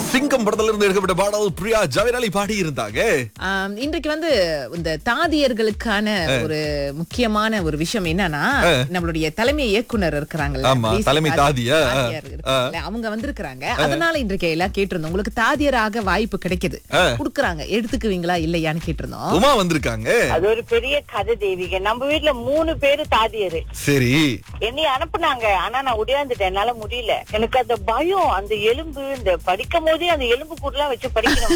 சிங்கம் படத்துல இருந்து எடுக்கப்பட்ட பாடல் பிரியா ஜவஹர்லாலி பாடி இருந்தாங்க. இன்றைக்கு வந்து இந்த தாதியர்களுக்கான ஒரு முக்கியமான ஒரு விஷயம் என்னன்னா, நம்மளுடைய தலைமை இயக்குனர் இருக்கிறாங்கல்ல, ஆமா, தலைமை தாதியா அவங்க வந்திருக்கிறாங்க. அதனால இன்றைக்கு எல்லாம் கேட்டிருந்தோம், உங்களுக்கு தாதியராக வாய்ப்பு கிடைக்குது, குடுக்குறாங்க, எடுத்துக்குவீங்களா இல்லையான்னு கேட்டிருந்தோம். உமா வந்திருக்காங்க. அது ஒரு பெரிய கதை தேவிக. நம்ம வீட்டுல 3 பேரு தாதியரு. சரி, என்னை அனுப்புனாங்க. ஆனா நான் உடையாந்துட்டேன், என்னால முடியல. எனக்கு அந்த பயம், அந்த எலும்பு, இந்த படிக்கும் போதே அந்த எலும்பு கூடலாம் வச்சு படிக்கணும்.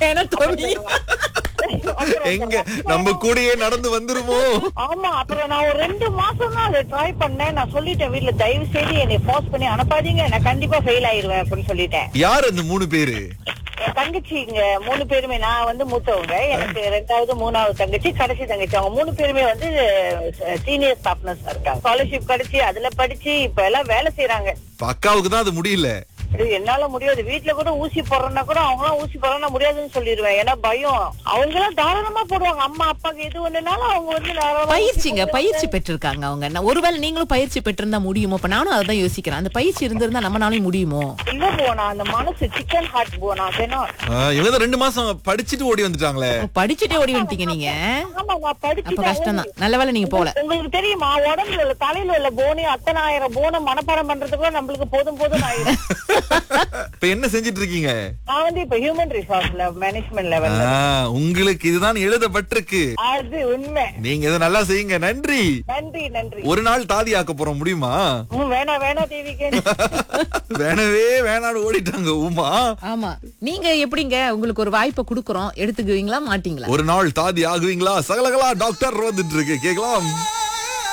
எங்க நம்ம கூடயே நடந்து வந்துருமோ? ஆமா, அப்புறம் நான் ஒரு 2 மாசம் தான் அதை ட்ரை பண்ணேன். நான் சொல்லிட்டேன் வீட்டுல, தயவு செய்து என்னை போர்ஸ் பண்ணி அனுப்பாதீங்க, நான் கண்டிப்பா ஃபெயில் ஆயிருவேன் அப்படின்னு சொல்லிட்டேன். யார் அந்த 3 பேரு? என் தங்கச்சிங்க 3 பேருமே. நான் வந்து மூத்தவங்க, எனக்கு 2வது 3வது தங்கச்சி, கடைசி தங்கச்சி. அவங்க 3 பேருமே வந்து சீனியர் ஸ்டாஃப்னஸ் இருக்காங்க. ஸ்காலர்ஷிப் கிடைச்சி அதுல படிச்சு இப்ப எல்லாம் வேலை செய்யறாங்க. அக்காவுக்கு தான் அது முடியல. என்னால முடியாது. வீட்டுல கூட ஊசி போடுறேன்னா கூட அவங்களாம் ஊசி போடுறா முடியாதுன்னு சொல்லிடுவேன். ஏன்னா பயம். அவங்க எல்லாம் தாராளமா போடுவாங்க. அம்மா அப்பாக்கு எது ஒண்ணுனாலும் அவங்க வந்து பயிற்சி பெற்றிருக்காங்க அவங்க. ஒருவேளை நீங்களும் பயிற்சி பெற்றிருந்தா முடியுமோ? இப்ப நானும் அதான் யோசிக்கிறேன், அந்த பயிற்சி இருந்திருந்தா நம்மளால முடியுமோ? இல்ல போனா அந்த மனசு சிக்கன் ஹார்ட் போனா. இவங்க 2 மாசம் படிச்சுட்டு ஓடி வந்துட்டாங்களே. படிச்சுட்டே ஓடி வந்துட்டீங்க நீங்க? ஆமா, நான் படிச்சு. அப்ப கஷ்டம் தான். நல்ல வேளை நீங்க போல. உங்களுக்கு தெரியுமா, உடம்புல உள்ள தலையில உள்ள போனி அத்தனை ஆயிரம் போனை மனப்பாடம் பண்றதுக்குள்ள நம்மளுக்கு போதும் ஆயிரும். இப்ப என்ன செஞ்சிட்டு இருக்கீங்க? நான் வந்து இப்ப ஹியூமன் ரிசோர்ஸ்ல மேனேஜ்மெண்ட் லெவல்ல. உங்களுக்கு இதுதான் எழுதப்பட்டிருக்கு. அது உண்மை. நீங்க இதை நல்லா செய்யுங்க. நன்றி நன்றி நன்றி. ஒரு நாள் தாதி ஆக்க போறோம், முடியுமா? வேணா தேவிக்கு. வேணவே வேணான்னு ஓடிட்டாங்க உமா. ஆமா, நீங்க எப்படிங்க? உங்களுக்கு ஒரு வாய்ப்பை குடுக்குறோம், எடுத்துக்குவீங்களா மாட்டீங்களா? ஒரு நாள் தாதி ஆகுவீங்களா? சகலகலா டாக்டர் வந்துட்டு இருக்கு, கேக்கலாம்.